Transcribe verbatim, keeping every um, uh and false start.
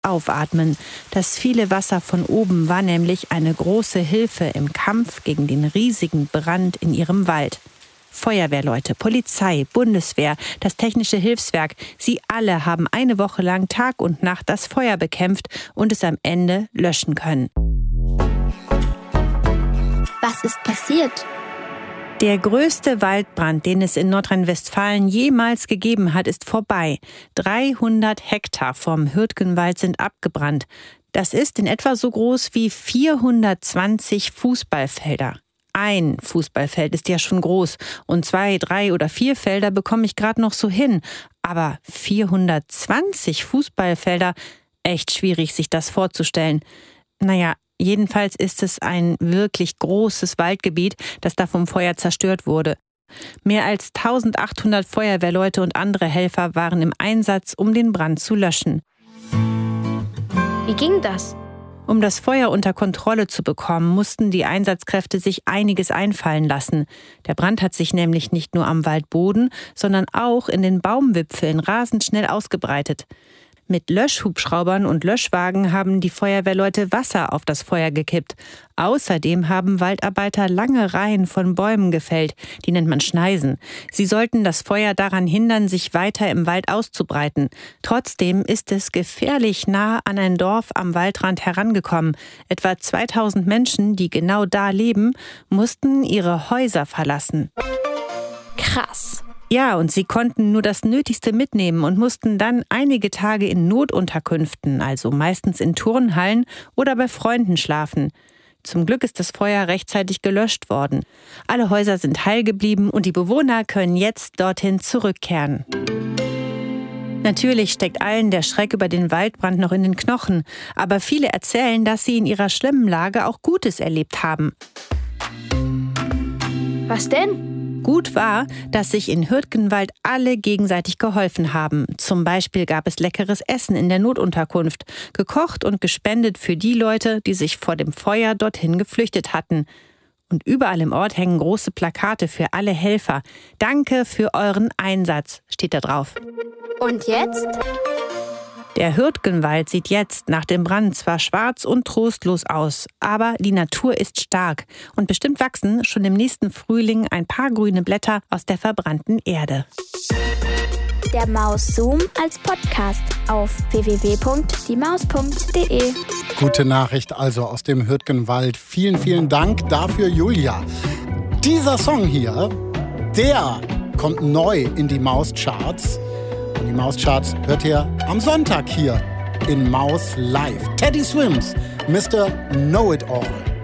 aufatmen. Das viele Wasser von oben war nämlich eine große Hilfe im Kampf gegen den riesigen Brand in ihrem Wald. Feuerwehrleute, Polizei, Bundeswehr, das Technische Hilfswerk, sie alle haben eine Woche lang Tag und Nacht das Feuer bekämpft und es am Ende löschen können. Was ist passiert? Der größte Waldbrand, den es in Nordrhein-Westfalen jemals gegeben hat, ist vorbei. dreihundert Hektar vom Hürtgenwald sind abgebrannt. Das ist in etwa so groß wie vierhundertzwanzig Fußballfelder. Ein Fußballfeld ist ja schon groß und zwei, drei oder vier Felder bekomme ich gerade noch so hin. Aber vierhundertzwanzig Fußballfelder, echt schwierig, sich das vorzustellen. Naja, jedenfalls ist es ein wirklich großes Waldgebiet, das da vom Feuer zerstört wurde. Mehr als eintausendachthundert Feuerwehrleute und andere Helfer waren im Einsatz, um den Brand zu löschen. Wie ging das? Um das Feuer unter Kontrolle zu bekommen, mussten die Einsatzkräfte sich einiges einfallen lassen. Der Brand hat sich nämlich nicht nur am Waldboden, sondern auch in den Baumwipfeln rasend schnell ausgebreitet. Mit Löschhubschraubern und Löschwagen haben die Feuerwehrleute Wasser auf das Feuer gekippt. Außerdem haben Waldarbeiter lange Reihen von Bäumen gefällt. Die nennt man Schneisen. Sie sollten das Feuer daran hindern, sich weiter im Wald auszubreiten. Trotzdem ist es gefährlich nah an ein Dorf am Waldrand herangekommen. Etwa zweitausend Menschen, die genau da leben, mussten ihre Häuser verlassen. Krass. Ja, und sie konnten nur das Nötigste mitnehmen und mussten dann einige Tage in Notunterkünften, also meistens in Turnhallen oder bei Freunden schlafen. Zum Glück ist das Feuer rechtzeitig gelöscht worden. Alle Häuser sind heil geblieben und die Bewohner können jetzt dorthin zurückkehren. Natürlich steckt allen der Schreck über den Waldbrand noch in den Knochen, aber viele erzählen, dass sie in ihrer schlimmen Lage auch Gutes erlebt haben. Was denn? Gut war, dass sich in Hürtgenwald alle gegenseitig geholfen haben. Zum Beispiel gab es leckeres Essen in der Notunterkunft, gekocht und gespendet für die Leute, die sich vor dem Feuer dorthin geflüchtet hatten. Und überall im Ort hängen große Plakate für alle Helfer. Danke für euren Einsatz, steht da drauf. Und jetzt? Der Hürtgenwald sieht jetzt nach dem Brand zwar schwarz und trostlos aus, aber die Natur ist stark und bestimmt wachsen schon im nächsten Frühling ein paar grüne Blätter aus der verbrannten Erde. Der Maus-Zoom als Podcast auf w w w punkt die maus punkt d e. Gute Nachricht also aus dem Hürtgenwald. Vielen, vielen Dank dafür, Julia. Dieser Song hier, der kommt neu in die Maus-Charts. Und die Maus-Charts hört ihr am Sonntag hier in Maus Live. Teddy Swims, Mister Know-It-All.